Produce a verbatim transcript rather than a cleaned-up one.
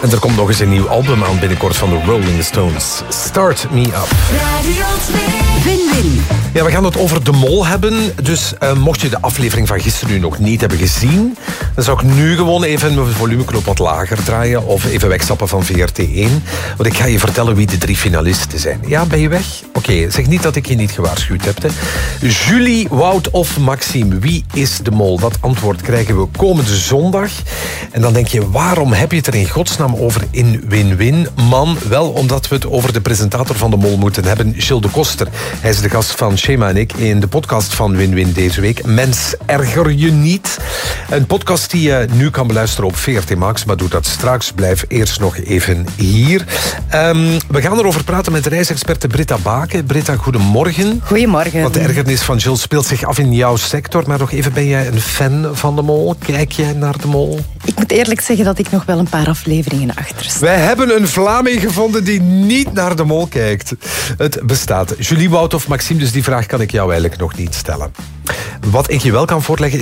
En er komt nog eens een nieuw album aan binnenkort van de Rolling Stones. Start Me Up. Radio twee. Win-win. Ja, we gaan het over De Mol hebben. Dus uh, mocht je de aflevering van gisteren nu nog niet hebben gezien, dan zou ik nu gewoon even mijn volumeknop wat lager draaien of even wegstappen van V R T één. Want ik ga je vertellen wie de drie finalisten zijn. Ja, ben je weg? Oké, okay, zeg niet dat ik je niet gewaarschuwd heb. Hè. Julie, Wout of Maxime, wie is De Mol? Dat antwoord krijgen we komende zondag. En dan denk je, waarom heb je het er in godsnaam over in Win-Win? Man, wel omdat we het over de presentator van De Mol moeten hebben, Gilles de Koster. Hij is de gast van Shema en ik in de podcast van Win-Win deze week. Mens, erger je niet. Een podcast die je nu kan beluisteren op V R T Max, maar doe dat straks. Blijf eerst nog even hier. Um, we gaan erover praten met reisexperte Britta Baken. Britta, goedemorgen. Goedemorgen. Want de ergernis van Gilles speelt zich af in jouw sector. Maar nog even, ben jij een fan van De Mol? Kijk jij naar De Mol? Ik moet eerlijk zeggen dat ik nog wel een paar afleveringen achter sta. Wij hebben een Vlaming gevonden die niet naar De Mol kijkt. Het bestaat. Julie, Wout of Maxime, dus die vraag kan ik jou eigenlijk nog niet stellen. Wat ik je wel kan voorleggen